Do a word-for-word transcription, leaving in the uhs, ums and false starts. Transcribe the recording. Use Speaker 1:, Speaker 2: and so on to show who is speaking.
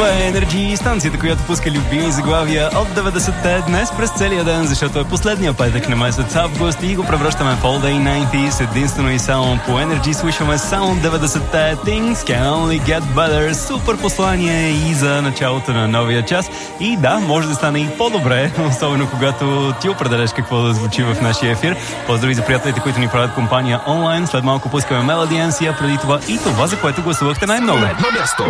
Speaker 1: Това е Energy, станцията, която пуска любими заглавия от деветдесетте днес през целия ден, защото е последния петък на месец август и го превръщаме в All Day деветдесетте, единствено и само по Energy. Слушаме само деветдесетте, Things Can Only Get Better, супер послание и за началото на новия час. И да, може да стане и по-добре, особено когато ти определяш какво да звучи в нашия ефир. Поздрави за приятелите, които ни правят компания онлайн. След малко пускаме Melody М Си, а преди това и това, за което гласувахте най-много.
Speaker 2: Едно място.